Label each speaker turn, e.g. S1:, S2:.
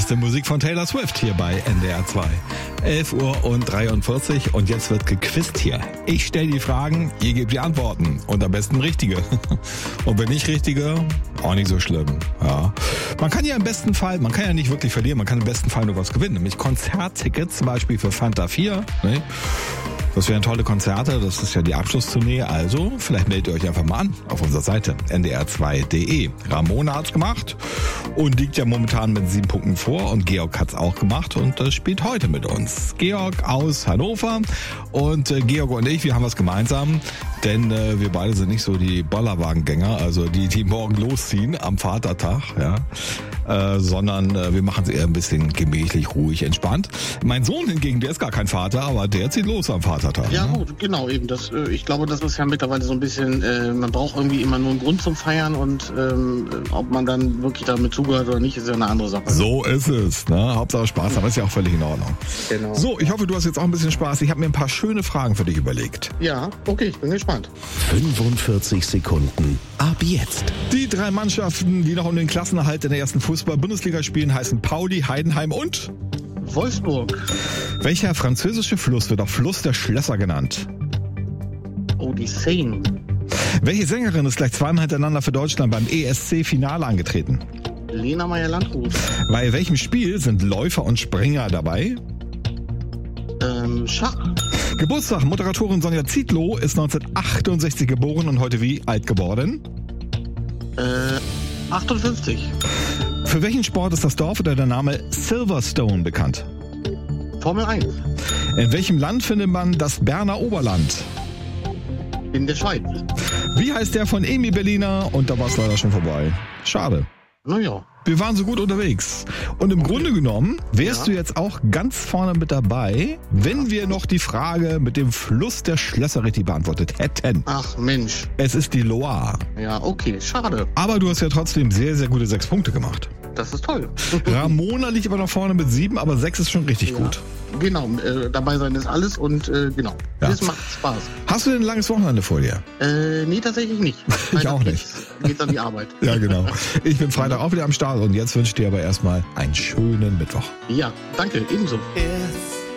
S1: beste Musik von Taylor Swift hier bei NDR 2. 11:43 Uhr und jetzt wird gequizt hier. Ich stelle die Fragen, ihr gebt die Antworten und am besten richtige. Und wenn nicht richtige, auch nicht so schlimm. Ja. Man kann ja im besten Fall, man kann ja nicht wirklich verlieren, man kann im besten Fall nur was gewinnen, nämlich Konzerttickets, zum Beispiel für Fanta 4. Ne? Das wären tolle Konzerte, das ist ja die Abschlusstournee, also vielleicht meldet ihr euch einfach mal an auf unserer Seite ndr2.de. Ramona hat's gemacht und liegt ja momentan mit 7 Punkten vor und Georg hat's auch gemacht und spielt heute mit uns. Georg aus Hannover und Georg und ich, wir haben was gemeinsam, denn wir beide sind nicht so die Bollerwagengänger, also die morgen losziehen am Vatertag, ja, sondern wir machen es eher ein bisschen gemächlich, ruhig, entspannt. Mein Sohn hingegen, der ist gar kein Vater, aber der zieht los am Vatertag.
S2: Ja gut, genau, eben. Das, ich glaube, das ist ja mittlerweile so ein bisschen, man braucht irgendwie immer nur einen Grund zum Feiern und ob man dann wirklich damit zugehört oder nicht, ist ja eine andere Sache.
S1: So ist es, ne? Hauptsache Spaß, aber ist ja auch völlig in Ordnung.
S2: Genau.
S1: So, ich hoffe, du hast jetzt auch ein bisschen Spaß. Ich habe mir ein paar schöne Fragen für dich überlegt.
S2: Ja, okay, ich bin gespannt.
S3: 45 Sekunden ab jetzt.
S1: Die 3 Mannschaften, die noch um den Klassenerhalt in der ersten Fußball-Bundesliga spielen, heißen Pauli, Heidenheim und
S2: Wolfsburg.
S1: Welcher französische Fluss wird auch Fluss der Schlösser genannt?
S2: Oh, die Seine.
S1: Welche Sängerin ist gleich zweimal hintereinander für Deutschland beim ESC-Finale angetreten?
S2: Lena Meyer-Landrut.
S1: Bei welchem Spiel sind Läufer und Springer dabei?
S2: Schach.
S1: Geburtstag, Moderatorin Sonja Zietlow ist 1968 geboren und heute wie alt geworden?
S2: 58.
S1: Für welchen Sport ist das Dorf oder der Name Silverstone bekannt?
S2: Formel 1.
S1: In welchem Land findet man das Berner Oberland?
S2: In der Schweiz.
S1: Wie heißt der von Emi Berliner? Und da war es leider schon vorbei. Schade.
S2: Naja.
S1: Wir waren so gut unterwegs. Und im Grunde genommen wärst du jetzt auch ganz vorne mit dabei, wenn wir noch die Frage mit dem Fluss der Schlösser richtig beantwortet hätten.
S2: Ach Mensch.
S1: Es ist die Loire.
S2: Ja, okay, schade.
S1: Aber du hast ja trotzdem sehr, sehr gute 6 Punkte gemacht.
S2: Das ist toll.
S1: Ramona liegt aber noch vorne mit 7, aber 6 ist schon richtig gut.
S2: Genau, dabei sein ist alles und genau.
S1: Ja.
S2: Das macht Spaß.
S1: Hast du denn ein langes Wochenende vor dir?
S2: Nee, tatsächlich nicht.
S1: Ich auch nicht.
S2: Geht's an die Arbeit.
S1: Ja, genau. Ich bin Freitag auch wieder am Start und jetzt wünsche ich dir aber erstmal einen schönen Mittwoch.
S2: Ja, danke, ebenso.
S3: It's